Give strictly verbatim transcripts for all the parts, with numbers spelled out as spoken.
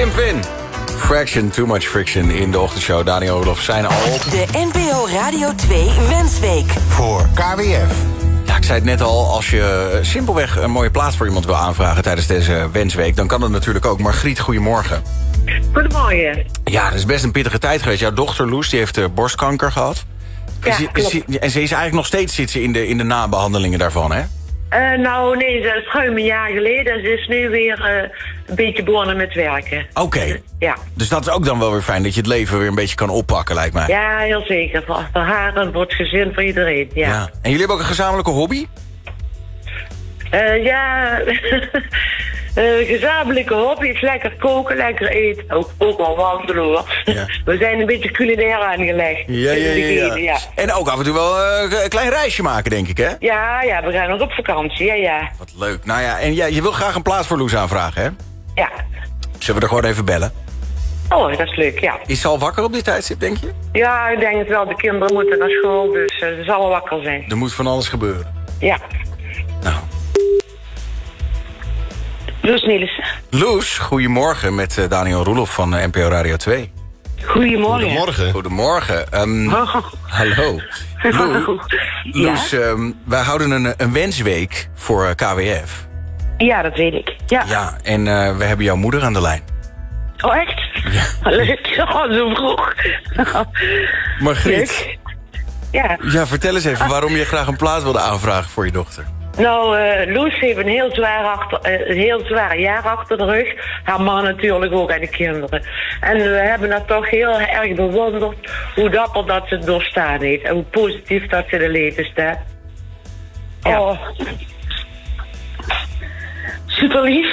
Tim Vin. Fraction, Too Much Friction in de ochtendshow. Daniel Roloff zijn al op. De N P O Radio twee Wensweek. Voor K W F. Ja, ik zei het net al, als je simpelweg een mooie plaats voor iemand wil aanvragen tijdens deze Wensweek, dan kan dat natuurlijk ook. Margriet, goedemorgen. Goedemorgen. Ja, dat is best een pittige tijd geweest. Jouw dochter Loes, die heeft uh, borstkanker gehad. Ja, Is- is- klopt. en ze is eigenlijk nog steeds zit ze in de, in de nabehandelingen daarvan, hè? Uh, nou, nee, dat is ruim een jaar geleden. Ze is nu weer uh, een beetje begonnen met werken. Oké. Ja. Dus dat is ook dan wel weer fijn, dat je het leven weer een beetje kan oppakken, lijkt mij. Ja, heel zeker. Voor, voor haar en voor het gezin, voor iedereen. Ja. Ja. En jullie hebben ook een gezamenlijke hobby? Uh, ja, uh, gezamenlijke hobby is lekker koken, lekker eten. Ook, ook wel wandelen, hoor. Ja. We zijn een beetje culinair aangelegd. Ja, ja, ja, ja. ja. En ook af en toe wel uh, een klein reisje maken, denk ik, hè? Ja, ja, we gaan nog op vakantie, ja, ja. Wat leuk. Nou ja, en ja, je wil graag een plaats voor Loes aanvragen, hè? Ja. Zullen we er gewoon even bellen? Oh, dat is leuk, ja. Is ze al wakker op dit tijdstip, denk je? Ja, ik denk het wel. De kinderen moeten naar school, dus uh, ze zal wel wakker zijn. Er moet van alles gebeuren. Ja. Nou. Loes Niels. Loes, goedemorgen met uh, Daniel Roelof van uh, N P O Radio twee. Goedemorgen. Goedemorgen. Goedemorgen. Um, hallo. Loes, Loes um, wij houden een, een wensweek voor uh, K W F. Ja, dat weet ik. Ja. Ja, en uh, we hebben jouw moeder aan de lijn. Oh, echt? Ja. Leuk. Oh, zo vroeg. Margriet, Leuk. Ja. ja, vertel eens even waarom je graag een plaats wilde aanvragen voor je dochter. Nou, uh, Loes heeft een heel, zwaar achter, uh, een heel zwaar jaar achter de rug. Haar man natuurlijk ook en de kinderen. En we hebben dat toch heel erg bewonderd hoe dapper dat ze het doorstaan heeft. En hoe positief dat ze in het leven staat. Ja. Oh. Super lief.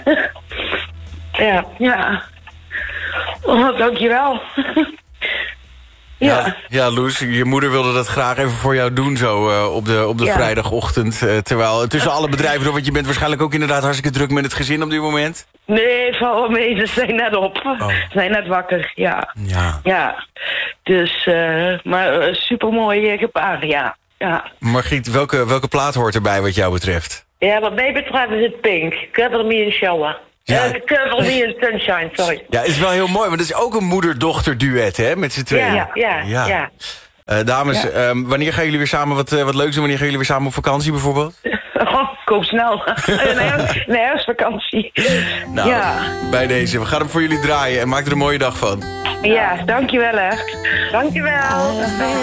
Ja, ja. Oh, dankjewel. Ja. Ja, ja, Loes, je moeder wilde dat graag even voor jou doen zo uh, op de, op de Ja. vrijdagochtend. Uh, terwijl tussen alle bedrijven door, want je bent waarschijnlijk ook inderdaad hartstikke druk met het gezin op dit moment. Nee, val mee, ze zijn net op. Oh. Ze zijn net wakker, ja. Ja. Ja, dus, uh, maar uh, supermooi gebaar, ja. Ja. Margriet, welke, welke plaat hoort erbij wat jou betreft? Ja, wat mij betreft is het Pink. Cover me in shower. Ja. Ja. Uh, cover me in sunshine, sorry. Ja, is wel heel mooi, want het is ook een moeder-dochter duet, hè, met z'n tweeën. Ja, ja, ja. ja. Uh, dames, Ja. um, wanneer gaan jullie weer samen wat, uh, wat leuks doen? Wanneer gaan jullie weer samen op vakantie bijvoorbeeld? Oh, koop snel. Een herfst- een herfstvakantie. Nou, Ja. bij deze. We gaan hem voor jullie draaien en maak er een mooie dag van. Ja, dankjewel hè. Dankjewel.